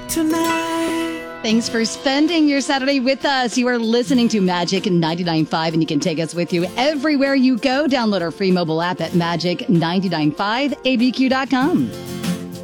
tonight. Thanks for spending your Saturday with us. You are listening to Magic 99.5, and you can take us with you everywhere you go. Download our free mobile app at magic995abq.com.